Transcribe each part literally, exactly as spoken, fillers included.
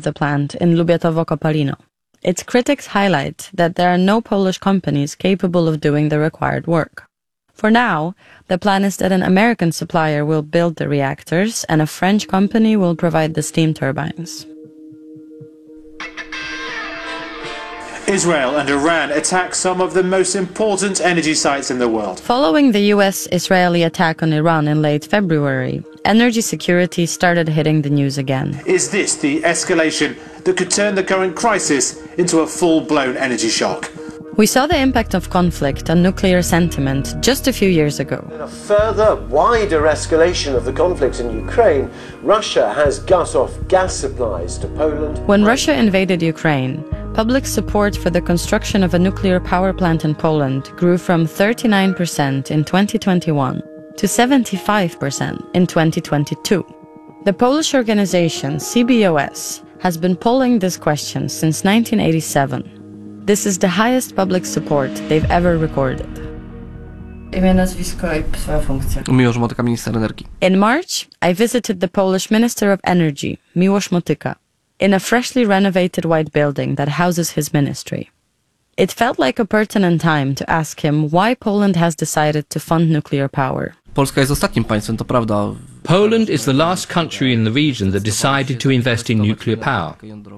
the plant in Lubiatowo-Kopalino. Its critics highlight that there are no Polish companies capable of doing the required work. For now, the plan is that an American supplier will build the reactors and a French company will provide the steam turbines. Israel and Iran attack some of the most important energy sites in the world. Following the U S-Israeli attack on Iran in late February, energy security started hitting the news again. Is this the escalation that could turn the current crisis into a full-blown energy shock? We saw the impact of conflict on nuclear sentiment just a few years ago. In a further, wider escalation of the conflict in Ukraine, Russia has cut off gas supplies to Poland. When Russia invaded Ukraine, public support for the construction of a nuclear power plant in Poland grew from thirty-nine percent in twenty twenty-one to seventy-five percent in twenty twenty-two. The Polish organization C B O S has been polling this question since nineteen eighty-seven. This is the highest public support they've ever recorded. Imię, nazwisko i swoja funkcja. Miłosz Motyka, minister energii. In March, I visited the Polish Minister of Energy, Miłosz Motyka, in a freshly renovated white building that houses his ministry. It felt like a pertinent time to ask him why Poland has decided to fund nuclear power. Polska jest ostatnim państwem, to prawda. Poland is the last country in the region that decided to invest in nuclear power.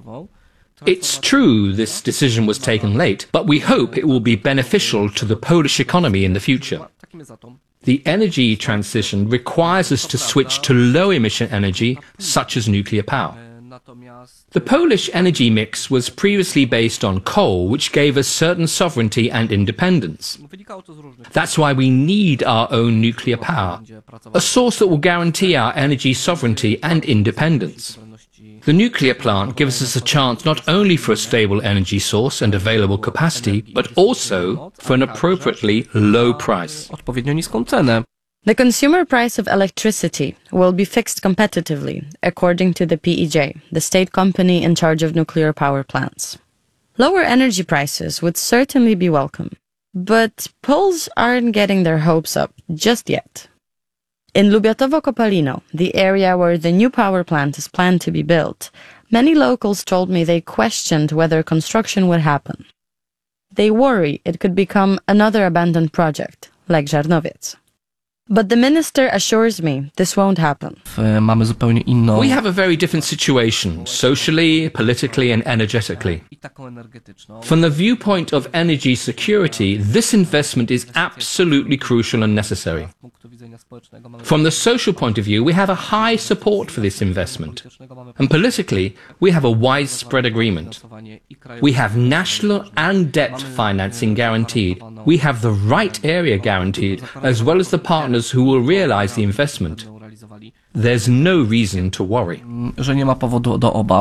It's true this decision was taken late, but we hope it will be beneficial to the Polish economy in the future. The energy transition requires us to switch to low-emission energy, such as nuclear power. The Polish energy mix was previously based on coal, which gave us certain sovereignty and independence. That's why we need our own nuclear power, a source that will guarantee our energy sovereignty and independence. The nuclear plant gives us a chance not only for a stable energy source and available capacity, but also for an appropriately low price. Odpowiednio niską cenę. The consumer price of electricity will be fixed competitively, according to the P E J, the state company in charge of nuclear power plants. Lower energy prices would certainly be welcome, but Poles aren't getting their hopes up just yet. In Lubiatowo-Kopalino, the area where the new power plant is planned to be built, many locals told me they questioned whether construction would happen. They worry it could become another abandoned project, like Żarnowiec. But the minister assures me this won't happen. Mamy zupełnie inną. We have a very different situation, socially, politically and energetically. From the viewpoint of energy security, this investment is absolutely crucial and necessary. From the social point of view, we have a high support for this investment. And politically, we have a widespread agreement. We have national and debt financing guaranteed. We have the right area guaranteed, as well as the partners who will realize the investment. There's no reason to worry. Że nie ma powodu do obaw.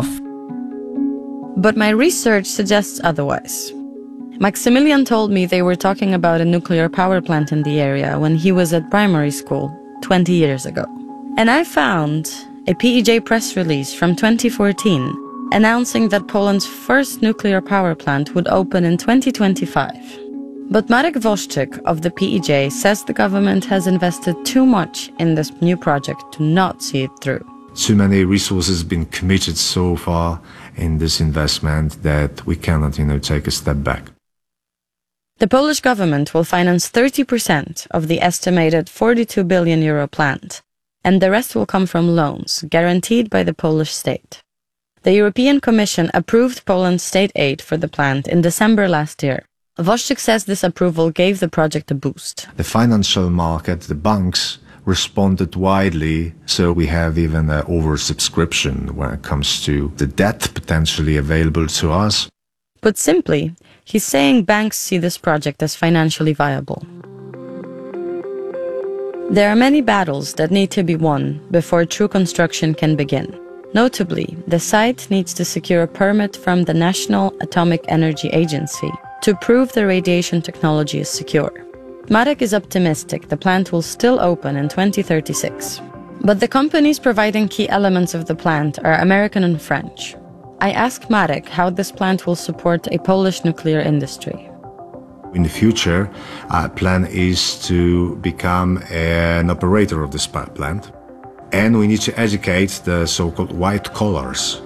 But my research suggests otherwise. Maximilian told me they were talking about a nuclear power plant in the area when he was at primary school twenty years ago. And I found a P E J press release from twenty fourteen announcing that Poland's first nuclear power plant would open in twenty twenty-five. But Marek Woszczyk of the P E J says the government has invested too much in this new project to not see it through. Too many resources have been committed so far in this investment that we cannot, you know, take a step back. The Polish government will finance thirty percent of the estimated forty-two billion euro plant, and the rest will come from loans guaranteed by the Polish state. The European Commission approved Poland's state aid for the plant in December last year. Woszczyk says this approval gave the project a boost. The financial market, the banks, responded widely, so we have even an oversubscription when it comes to the debt potentially available to us. Put simply, he's saying banks see this project as financially viable. There are many battles that need to be won before true construction can begin. Notably, the site needs to secure a permit from the National Atomic Energy Agency to prove the radiation technology is secure. Marek is optimistic the plant will still open in twenty thirty-six. But the companies providing key elements of the plant are American and French. I asked Marek how this plant will support a Polish nuclear industry. In the future, our plan is to become an operator of this plant. And we need to educate the so-called white collars